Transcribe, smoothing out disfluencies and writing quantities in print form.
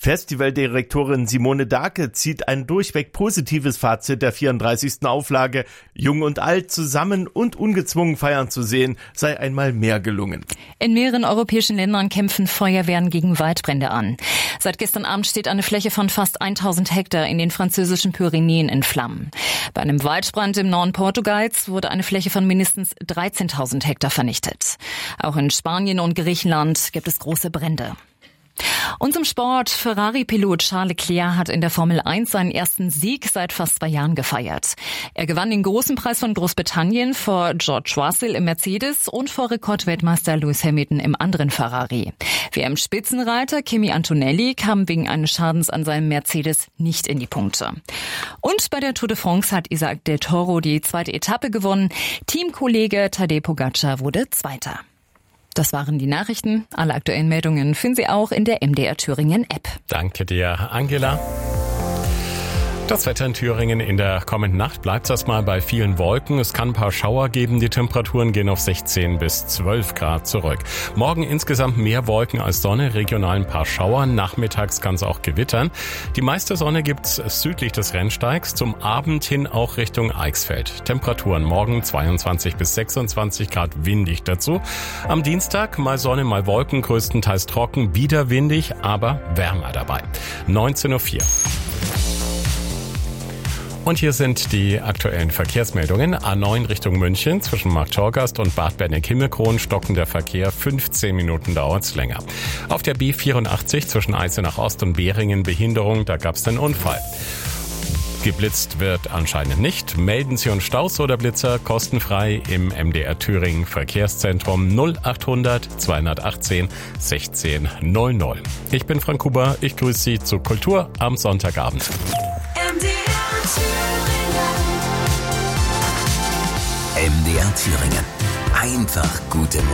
Festivaldirektorin Simone Dahlke zieht ein durchweg positives Fazit der 34. Auflage. Jung und alt zusammen und ungezwungen feiern zu sehen, sei einmal mehr gelungen. In mehreren europäischen Ländern kämpfen Feuerwehren gegen Waldbrände an. Seit gestern Abend steht eine Fläche von fast 1000 Hektar in den französischen Pyrenäen in Flammen. Bei einem Waldbrand im Norden Portugals wurde eine Fläche von mindestens 13.000 Hektar vernichtet. Auch in Spanien und Griechenland gibt es große Brände. Und zum Sport. Ferrari-Pilot Charles Leclerc hat in der Formel 1 seinen ersten Sieg seit fast 2 Jahren gefeiert. Er gewann den großen Preis von Großbritannien vor George Russell im Mercedes und vor Rekordweltmeister Lewis Hamilton im anderen Ferrari. WM-Spitzenreiter Kimi Antonelli kam wegen eines Schadens an seinem Mercedes nicht in die Punkte. Und bei der Tour de France hat Isaac del Toro die 2. Etappe gewonnen. Teamkollege Tadej Pogacar wurde Zweiter. Das waren die Nachrichten. Alle aktuellen Meldungen finden Sie auch in der MDR Thüringen App. Danke dir, Angela. Das Wetter in Thüringen in der kommenden Nacht bleibt erstmal bei vielen Wolken. Es kann ein paar Schauer geben. Die Temperaturen gehen auf 16 bis 12 Grad zurück. Morgen insgesamt mehr Wolken als Sonne, regional ein paar Schauer. Nachmittags kann es auch gewittern. Die meiste Sonne gibt's südlich des Rennsteigs, zum Abend hin auch Richtung Eichsfeld. Temperaturen morgen 22 bis 26 Grad, windig dazu. Am Dienstag mal Sonne, mal Wolken, größtenteils trocken, wieder windig, aber wärmer dabei. 19:04 Uhr. Und hier sind die aktuellen Verkehrsmeldungen. A9 Richtung München zwischen Marktorgast und Bad Berneck-Himmelkron stockender Verkehr. 15 Minuten dauert's länger. Auf der B84 zwischen Eisenach Ost und Behringen Behinderung, da gab's einen Unfall. Geblitzt wird anscheinend nicht. Melden Sie uns Staus oder Blitzer kostenfrei im MDR Thüringen Verkehrszentrum 0800 218 1600. Ich bin Frank Huber, ich grüße Sie zu Kultur am Sonntagabend. MDR Thüringen. Einfach gute Musik.